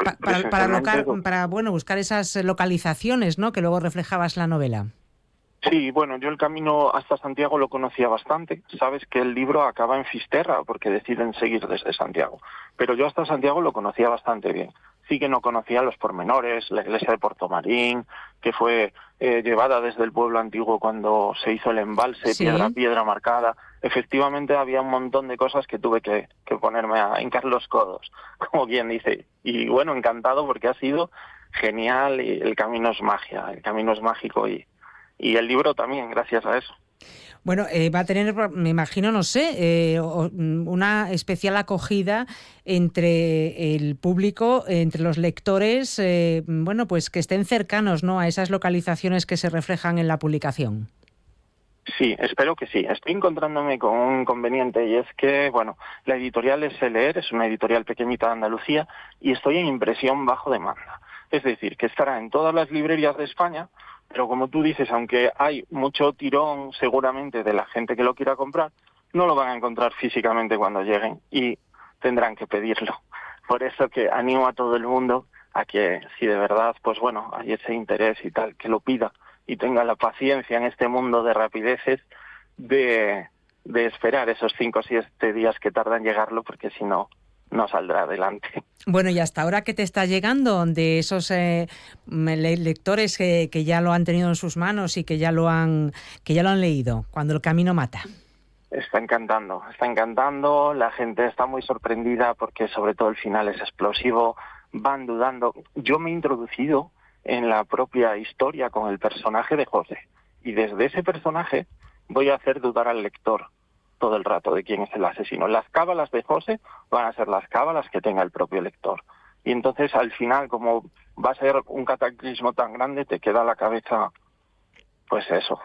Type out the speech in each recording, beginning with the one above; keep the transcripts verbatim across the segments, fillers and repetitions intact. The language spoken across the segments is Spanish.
pa, para, para, locar, para bueno, buscar esas localizaciones, ¿no?, que luego reflejabas la novela. Sí, bueno, yo el camino hasta Santiago lo conocía bastante. Sabes que el libro acaba en Fisterra porque deciden seguir desde Santiago. Pero yo hasta Santiago lo conocía bastante bien. Sí que no conocía los pormenores, la iglesia de Portomarín, que fue eh, llevada desde el pueblo antiguo cuando se hizo el embalse, sí. piedra a piedra marcada. Efectivamente había un montón de cosas que tuve que, que ponerme a hincar los codos, como quien dice. Y bueno, encantado porque ha sido genial y el camino es magia, el camino es mágico y... Y el libro también, gracias a eso. Bueno, eh, va a tener, me imagino, no sé, eh, una especial acogida entre el público, entre los lectores, eh, bueno, pues que estén cercanos, ¿no?, a esas localizaciones que se reflejan en la publicación. Sí, espero que sí. Estoy encontrándome con un inconveniente y es que, bueno, la editorial es Leer, es una editorial pequeñita de Andalucía y estoy en impresión bajo demanda. Es decir, que estará en todas las librerías de España. Pero como tú dices, aunque hay mucho tirón seguramente de la gente que lo quiera comprar, no lo van a encontrar físicamente cuando lleguen y tendrán que pedirlo. Por eso que animo a todo el mundo a que, si de verdad, pues bueno, hay ese interés y tal, que lo pida y tenga la paciencia en este mundo de rapideces de, de esperar esos cinco o siete días que tardan en llegarlo, porque si no, no saldrá adelante. Bueno, y hasta ahora, ¿qué te está llegando de esos eh, lectores que, que ya lo han tenido en sus manos y que ya lo han que ya lo han leído? Cuando el camino mata. Está encantando, está encantando. La gente está muy sorprendida porque sobre todo el final es explosivo. Van dudando. Yo me he introducido en la propia historia con el personaje de José y desde ese personaje voy a hacer dudar al lector todo el rato de quién es el asesino. Las cábalas de José van a ser las cábalas que tenga el propio lector. Y entonces, al final, como va a ser un cataclismo tan grande, te queda la cabeza, pues eso.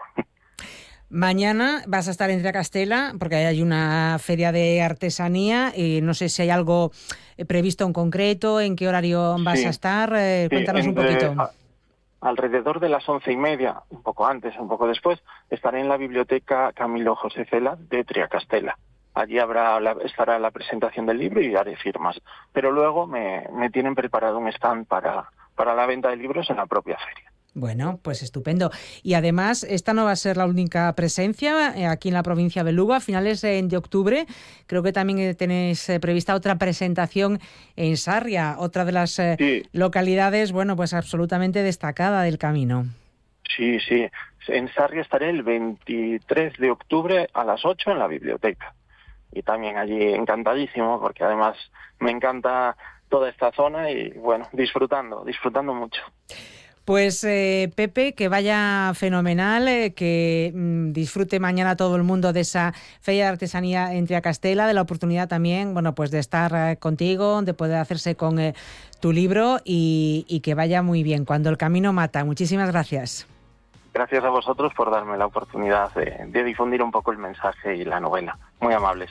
Mañana vas a estar en Triacastela, porque hay una feria de artesanía, y no sé si hay algo previsto en concreto, en qué horario vas sí, a estar. Eh, sí, cuéntanos entre, un poquito. A, alrededor de las once y media, un poco antes, un poco después, estaré en la biblioteca Camilo José Cela de Triacastela. Allí habrá la, estará la presentación del libro y haré firmas. Pero luego me, me tienen preparado un stand para, para la venta de libros en la propia feria. Bueno, pues estupendo. Y además, esta no va a ser la única presencia aquí en la provincia de Lugo. A finales de octubre creo que también tenéis prevista otra presentación en Sarria, otra de las sí. localidades, bueno, pues absolutamente destacada del camino. Sí, sí. En Sarria estaré el veintitrés de octubre a las ocho en la biblioteca. Y también allí encantadísimo, porque además me encanta toda esta zona y, bueno, disfrutando, disfrutando mucho. Pues eh, Pepe, que vaya fenomenal, eh, que mm, disfrute mañana todo el mundo de esa feria de artesanía en Triacastela, de la oportunidad también, bueno, pues de estar eh, contigo, de poder hacerse con eh, tu libro y, y que vaya muy bien. Cuando el camino mata. Muchísimas gracias. Gracias a vosotros por darme la oportunidad de, de difundir un poco el mensaje y la novela. Muy amables.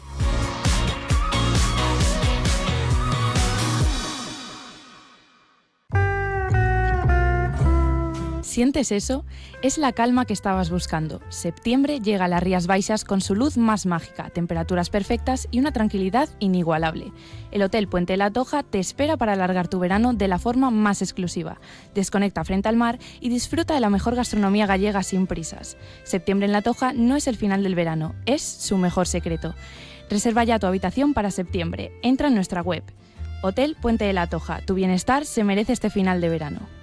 ¿Sientes eso? Es la calma que estabas buscando. Septiembre llega a las Rías Baixas con su luz más mágica, temperaturas perfectas y una tranquilidad inigualable. El Hotel Puente de la Toja te espera para alargar tu verano de la forma más exclusiva. Desconecta frente al mar y disfruta de la mejor gastronomía gallega sin prisas. Septiembre en la Toja no es el final del verano, es su mejor secreto. Reserva ya tu habitación para septiembre. Entra en nuestra web. Hotel Puente de la Toja. Tu bienestar se merece este final de verano.